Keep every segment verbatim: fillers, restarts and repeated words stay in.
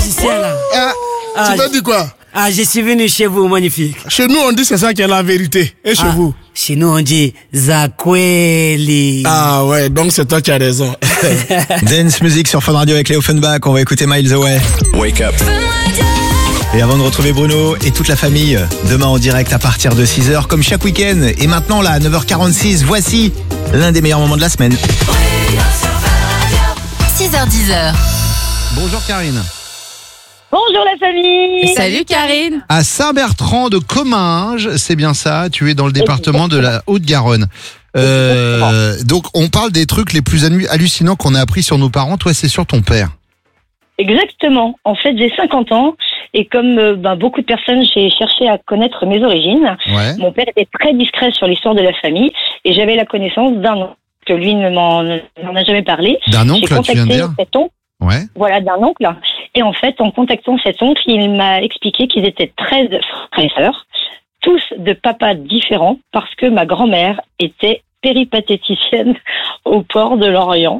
magicien là. Ah, Ah, tu t'as dit quoi? Ah, je suis venu chez vous, magnifique. Chez nous, on dit c'est ça qui est la vérité. Et chez Ah, vous? Chez nous, on dit Zakweli. Ah ouais, donc c'est toi qui as raison. Dance Music sur Fun Radio avec Léo Funback. On va écouter Miles Away. Wake up. Et avant de retrouver Bruno et toute la famille, demain en direct à partir de six heures, comme chaque week-end. Et maintenant, là, à neuf heures quarante-six, voici l'un des meilleurs moments de la semaine. six heures dix. Bonjour Karine. Bonjour la famille. Salut Karine. À Saint-Bertrand de Comminges, c'est bien ça, tu es dans le département de la Haute-Garonne. Euh, donc on parle des trucs les plus hallucinants qu'on a appris sur nos parents, toi c'est sur ton père. Exactement. En fait, j'ai cinquante ans et comme euh, ben, beaucoup de personnes, j'ai cherché à connaître mes origines. Ouais. Mon père était très discret sur l'histoire de la famille et j'avais la connaissance d'un oncle que lui ne m'en, ne m'en a jamais parlé. D'un J'ai oncle, tu viens de contacté dire cet oncle. Ouais. Voilà, d'un oncle. Et en fait, en contactant cet oncle, il m'a expliqué qu'ils étaient treize frères et sœurs, tous de papas différents, parce que ma grand-mère était péripatéticienne au port de l'Orient.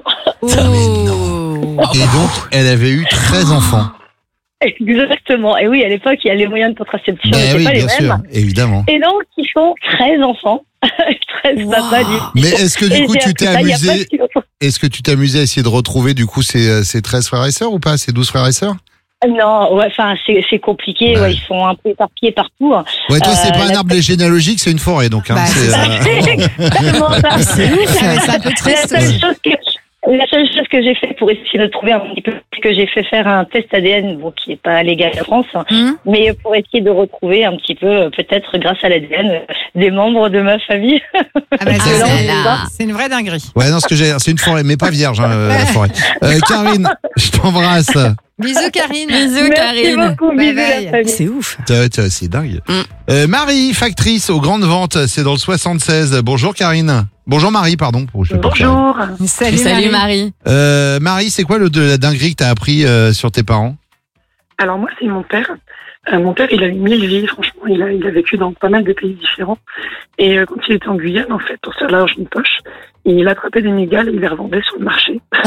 Et donc elle avait eu treize enfants. Exactement. Et oui, à l'époque, il y a les moyens de contraception, Ben n'étaient oui, pas les bien mêmes. sûr, évidemment. Et donc, ils font treize enfants, treize papas différents. Mais est-ce que du Et coup j'ai tu t'es appris ça il y a pas amusé si longtemps. Est-ce que tu t'es amusé à essayer de retrouver du coup ces, ces treize frères et sœurs ou pas, ces douze frères et sœurs? Non, ouais, enfin, c'est, c'est compliqué. Ouais. Ouais, ils sont un peu éparpillés partout. Ouais, toi c'est Euh, pas un la- arbre généalogique, c'est une forêt donc. Hein, Bah, c'est, c'est euh, C'est exactement ça. C'est ouf, ouais, c'est un peu La triste. seule chose que, la seule chose que j'ai fait pour essayer de trouver un petit peu, c'est que j'ai fait faire un test A D N, bon, qui n'est pas légal en France, Hum. mais pour essayer de retrouver un petit peu, peut-être grâce à l'A D N, euh, des membres de ma famille. Ah bah, Ah c'est, là. c'est une vraie dinguerie. Ouais, non, ce que j'ai, c'est une forêt, mais pas vierge, hein, euh, la forêt. Euh, Karine, je t'embrasse. Bisous Karine. Bisous Merci Karine. beaucoup, Bye bisous bye. la famille. C'est ouf. Tiens, tiens, c'est dingue. Mm. Euh, Marie, factrice aux grandes ventes, c'est dans le soixante-seize. Bonjour Karine. Bonjour Marie, pardon. Oh, je sais pas Karine. Bonjour. Salut, Salut Marie. Marie. Euh, Marie, c'est quoi le de la dinguerie que t'as appris euh, sur tes parents? Alors moi, c'est mon père. Euh, mon père, il a eu mille vies, franchement. Il a, il a vécu dans pas mal de pays différents. Et euh, quand il était en Guyane, en fait, pour se faire l'argent de poche, il attrapait des mégales et il les revendait sur le marché. Ah,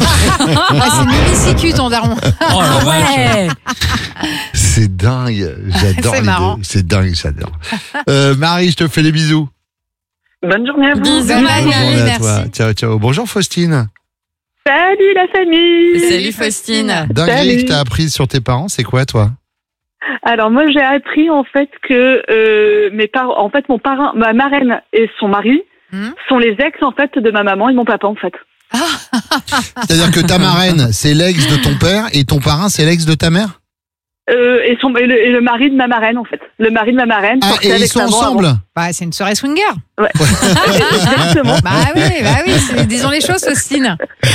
c'est une mini-sicu ton daron. Oh la vache. Ouais. C'est dingue. J'adore C'est les marrant. deux. C'est dingue, j'adore. Euh, Marie, je te fais les bisous. Bonne journée à vous. Bisous, Bye bye, Marie. Bonne journée à merci. toi. Ciao, ciao. Bonjour Faustine. Salut la famille. Salut Faustine. Dinguerie Salut. que t'as apprise sur tes parents, c'est quoi toi? Alors moi, j'ai appris en fait que euh, mes parents, en fait, mon parrain, ma marraine et son mari Hmm. sont les ex en fait de ma maman et mon papa en fait. C'est-à-dire que ta marraine, c'est l'ex de ton père et ton parrain, c'est l'ex de ta mère? Euh, et, son, et, le, et le mari de ma marraine en fait. Le mari de ma marraine. Ah, sortait et ils avec sont maman ensemble? Bah, c'est une soirée swinger. avant. Exactement. Bah oui, bah oui, c'est- disons les choses, Faustine.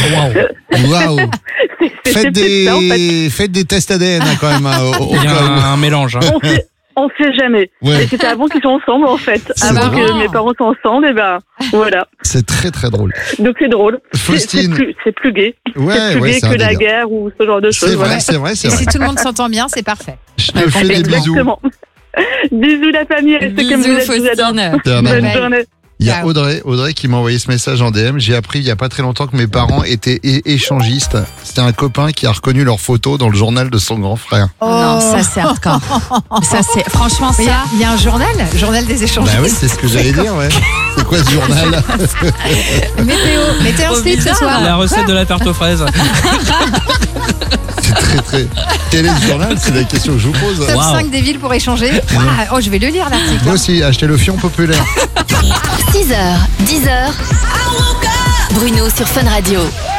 Waouh. C'était Faites plus ça en fait. des, faites des tests A D N hein, quand même. hein, au, au Il y a cas où. un, un mélange. Hein. On sait, on sait jamais. Ouais. Et c'était avant qu'ils soient ensemble en fait. C'est Avant drôle. que mes parents soient ensemble, et ben voilà. C'est très très drôle. Donc c'est drôle. C'est, c'est Faustine. plus, c'est plus gay. Ouais, c'est plus ouais, gay c'est un que la délire. guerre ou ce genre de choses. C'est vrai, voilà. c'est vrai, c'est Et vrai. si tout le monde s'entend bien, c'est parfait. Je te fais des bisous. Exactement. Bisous la famille, restez comme vous Bisous êtes, je vous adore. Faustine. Tiens, Bye Bonne bye. journée. Il y a Ciao. Audrey, Audrey qui m'a envoyé ce message en D M. J'ai appris il y a pas très longtemps que mes parents étaient é- échangistes. C'était un copain qui a reconnu leurs photos dans le journal de son grand frère. Non, ça c'est hardcore. Ça c'est franchement Mais il y a- ça. il y, a un journal, journal des échanges. Bah oui, c'est ce que j'allais dire, ouais. C'est quoi ce journal? Météo, mettez un Trop slip ce bizarre. soir. La recette de la tarte aux fraises. C'est très très. Quel est ce journal? C'est la question que je vous pose. Top Waouh. cinq des villes pour échanger. Ah, oh, je vais le lire l'article. Moi aussi, achetez le fion populaire. six heures, dix heures. Bruno sur Fun Radio.